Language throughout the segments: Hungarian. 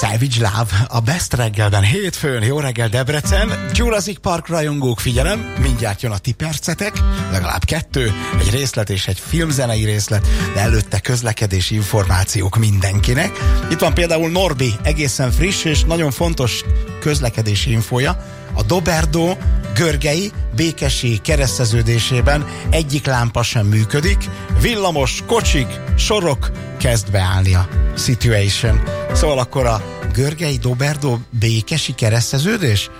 Savage Love a Best reggelben, hétfőn. Jó reggel Debrecen. Jurassic Park rajongók, figyelem, mindjárt jön a ti percetek, legalább 2, egy részlet és egy filmzenei részlet, de előtte közlekedési információk mindenkinek. Itt van például Norbi, egészen friss és nagyon fontos közlekedési infója. A Doberdo Görgei Békesi kereszteződésében egyik lámpa sem működik, villamos, kocsik, sorok, kezd beállni a situation. Szóval akkor a Görgei Doberdo Békesi kereszteződés?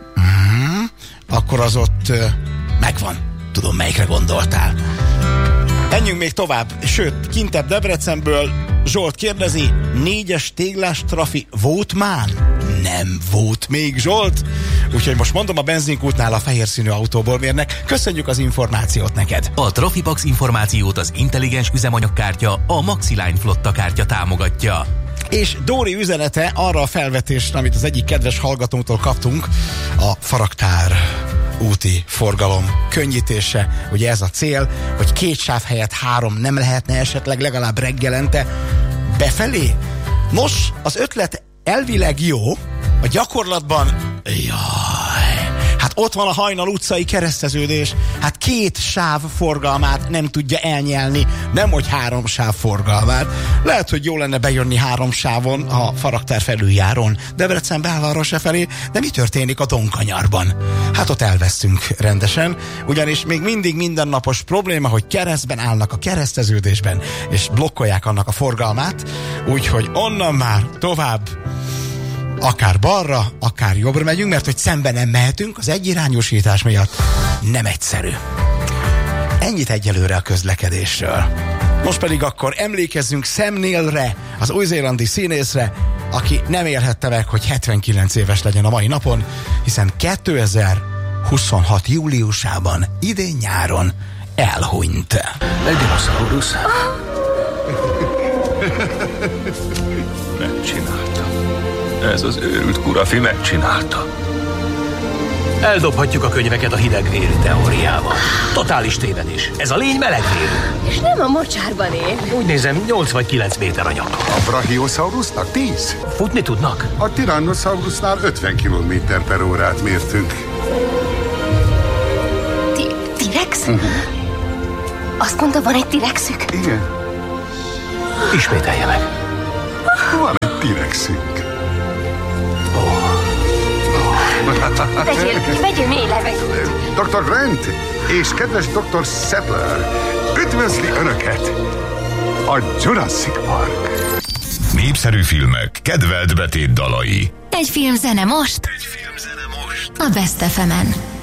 Akkor az ott megvan. Tudom, melyikre gondoltál. Menjünk még tovább, sőt, kintebb Debrecenből Zsolt kérdezi, 4-es téglás trafi volt már? Nem volt még, Zsolt. Úgyhogy most mondom a benzinkútnál a fehér színű autóból mérnek. Köszönjük az információt neked. A Trafipax információt az intelligens üzemanyagkártya, a Maxiline flotta kártya támogatja. És Dóri üzenete arra a felvetésre, amit az egyik kedves hallgatótól kaptunk, a Faraktár úti forgalom könnyítése. Ugye ez a cél, hogy 2 sáv helyett 3 nem lehetne esetleg legalább reggelente befelé? Nos, az ötlet elvileg jó, a gyakorlatban hát ott van a Hajnal utcai kereszteződés, hát 2 sáv forgalmát nem tudja elnyelni, nemhogy 3 sáv forgalmát. Lehet, hogy jó lenne bejönni 3 sávon a Faraktár felüljáron Debrecen belvárosa felé, de mi történik a Donkanyarban? Hát ott elvesztünk rendesen, ugyanis még mindig mindennapos probléma, hogy keresztben állnak a kereszteződésben, és blokkolják annak a forgalmát, úgyhogy onnan már tovább akár balra, akár jobbra megyünk, mert hogy szemben nem mehetünk, az egyirányosítás miatt nem egyszerű. Ennyit egyelőre a közlekedésről. Most pedig akkor emlékezzünk Sam Neillre, az új-zélandi színészre, aki nem élhette meg, hogy 79 éves legyen a mai napon, hiszen 2026. júliusában, idén nyáron elhunyt. Egy dinoszaurusz. Megcsinálta. Ez az őrült kurafi megcsinálta. Eldobhatjuk a könyveket a hidegvérű teóriával. Totális tévedés. Ez a lény melegvérű. És nem a mocsárban él. Úgy nézem, 8 vagy 9 méter a nyaka. A Brachiosaurusnak 10. Futni tudnak? A Tyrannosaurusnál 50 km/h mértünk. T-rex? Azt mondta, van egy T-rexük? Igen. Ismételje meg. Van egy T-rexünk. Vegyél mély levegőt. Dr. Grant és kedves Dr. Sattler üdvözli Önöket a Jurassic Park. Népszerű filmek, kedvelt betétdalai. Egy filmzene most a Best FM-en.